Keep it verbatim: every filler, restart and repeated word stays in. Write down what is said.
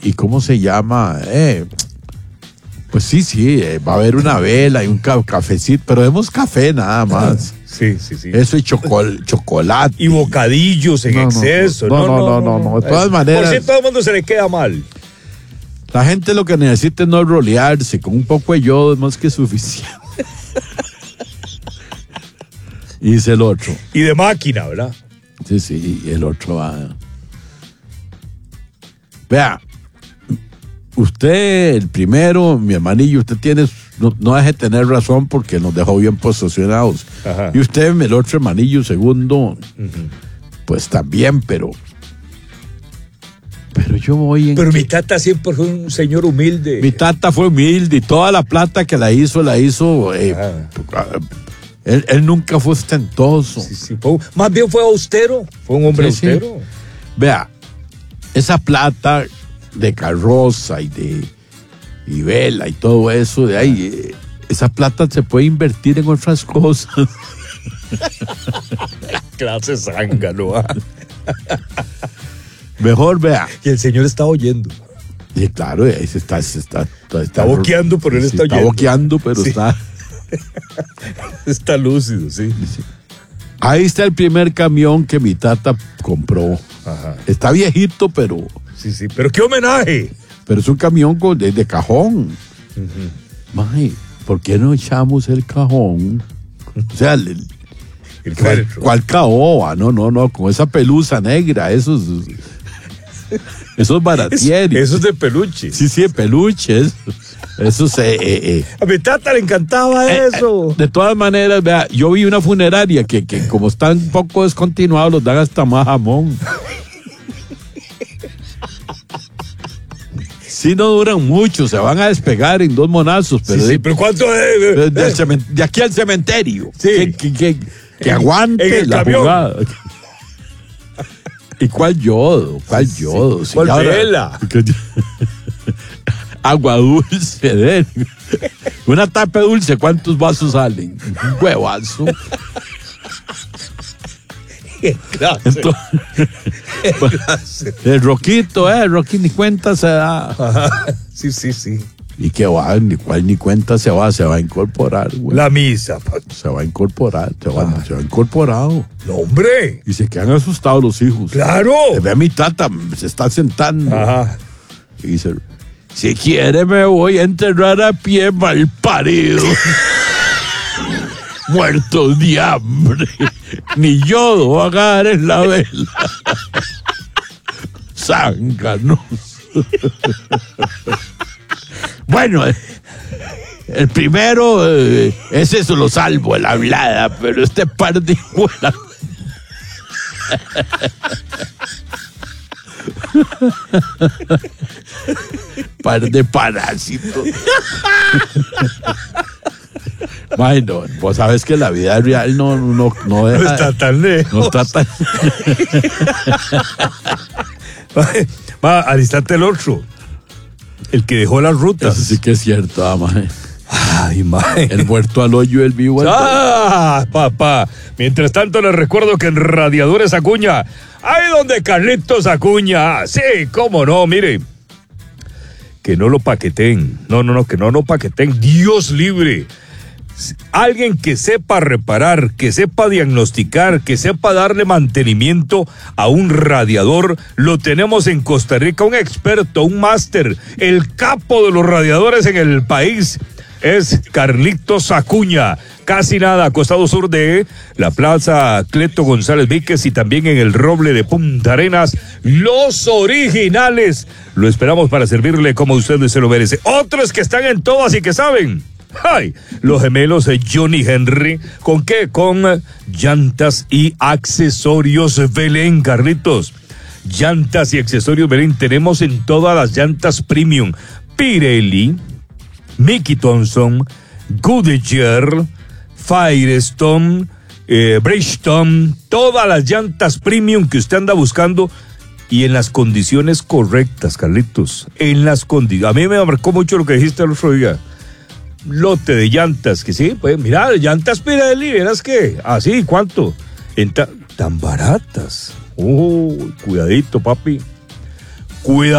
y ¿cómo se llama? Eh, pues sí, sí, eh, va a haber una vela y un ca- cafecito, pero demos café nada más. Sí, sí, sí. Eso y chocol, chocolate. Y bocadillos en No, no, exceso. no, no, no, no, no, de todas maneras- Por si todo el mundo se le queda mal. La gente lo que necesita es no rolearse, con un poco de yodo es más que suficiente. Y dice el otro. Y de máquina, ¿verdad? Sí, sí, y el otro va. Vea, usted, el primero, mi hermanillo, usted tiene, no, no deje de tener razón porque nos dejó bien posicionados. Ajá. Y usted, el otro hermanillo, segundo, uh-huh. pues también, pero. Pero yo voy en. Pero mi tata siempre fue un señor humilde. Mi tata fue humilde y toda la plata que la hizo, la hizo. Eh, él, él nunca fue ostentoso. Sí, sí, fue, más bien fue austero. Fue un hombre sí, austero. Sí. Vea, esa plata de carroza y de y vela y todo eso, de ahí, eh, esa plata se puede invertir en otras cosas. Clase zángano. ¿Ah? Mejor, vea. Y el señor está oyendo. Y claro, ahí se está, se está, está, está boqueando, pero él sí, está oyendo. Está boqueando, pero sí. está. Está lúcido, sí. sí. Ahí está el primer camión que mi tata compró. Ajá. Está viejito, pero. Sí, sí, pero qué homenaje. Pero es un camión con, de, de cajón. Uh-huh. May, ¿por qué no echamos el cajón? O sea, el, el ¿cuál, cuál caoba? No, no, no, con esa pelusa negra, esos. Esos baratieris. Eso es de peluche. Sí, sí, de peluches. Eso se. Eh, eh. A mi tata le encantaba eh, eso. Eh, de todas maneras, vea, yo vi una funeraria que, que como están un poco descontinuados, los dan hasta más jamón. Sí, no duran mucho, se van a despegar en dos monazos. Pero sí, de, sí, pero ¿cuánto es? De, de, de, de aquí al cementerio. Sí. Que, que, que, que aguante en la camión. jugada. ¿Y cuál yodo? ¿Cuál sí, yodo? Sí. ¿Cuál sí, vela? Agua dulce, de una tapa dulce, ¿cuántos vasos salen? Un huevazo. Entonces, el roquito, eh, el roquito ni cuenta se da. Ajá. Sí, sí, sí. Y que va, ni cual ni cuenta se va, se va a incorporar, güey. La misa, Paco. Se va a incorporar, se va, ah. se va incorporado. No, hombre. Y se quedan asustados los hijos. Claro. Se ve a mi tata, se está sentando. Ajá. Y dice, si quiere me voy a enterrar a pie, mal parido. Muertos de hambre. Ni yodo agar en la vela. Zánganos. Bueno, el primero, eh, ese eso lo salvo, la hablada, pero este par de igualas. Par de parásitos. Bueno, vos sabes que la vida real no, no, no, deja, no está tan lejos. No está tan. Va, al instante el otro. El que dejó las rutas. Eso sí que es cierto, ah, maje. Ay, maje. El muerto al hoyo, el vivo al Ah, papá. Mientras tanto, les recuerdo que en Radiadores Acuña, ahí donde Carlitos Acuña. Sí, cómo no, mire. Que no lo paqueten. No, no, no, que no lo paqueten. Dios libre. Alguien que sepa reparar, que sepa diagnosticar, que sepa darle mantenimiento a un radiador, lo tenemos en Costa Rica, un experto, un máster, el capo de los radiadores en el país, es Carlitos Acuña. Casi nada, costado sur de la Plaza Cleto González Víquez y también en el Roble de Punta Arenas, los originales. Lo esperamos para servirle como usted se lo merece. Otros que están en todas y que saben. ¡Ay! Los gemelos de Johnny Henry. ¿Con qué? Con llantas y accesorios Belén, Carlitos. Llantas y accesorios Belén. Tenemos en todas las llantas premium. Pirelli, Mickey Thompson, Goodyear, Firestone, eh, Bridgestone. Todas las llantas premium que usted anda buscando. Y en las condiciones correctas, Carlitos. En las condiciones. A mí me marcó mucho lo que dijiste el otro día. Lote de llantas, que sí, pues mira, llantas Pirelli, verás que, así, ah, ¿cuánto? En ta- tan baratas. Oh, cuidadito, papi. Cuidado.